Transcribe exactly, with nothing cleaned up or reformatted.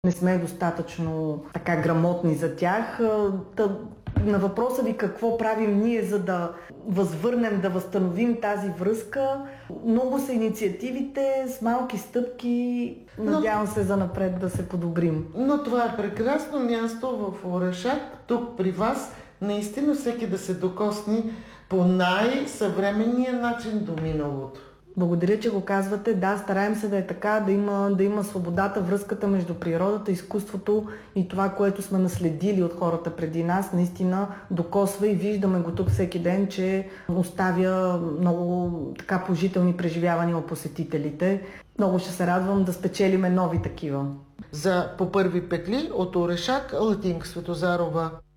Не сме достатъчно така грамотни за тях. Та, на въпроса ви какво правим ние, за да възвърнем, да възстановим тази връзка, много са инициативите с малки стъпки. Надявам се за напред да се подобрим. Но това е прекрасно място в Орешак, тук при вас, наистина всеки да се докосне по най-съвременния начин до миналото. Благодаря, че го казвате. Да, стараем се да е така, да има, да има свободата, връзката между природата, изкуството и това, което сме наследили от хората преди нас, наистина докосва и виждаме го тук всеки ден, че оставя много така положителни преживявания от посетителите. Много ще се радвам да спечелиме нови такива. За по първи петли от Орешак, Латинка Светозарова.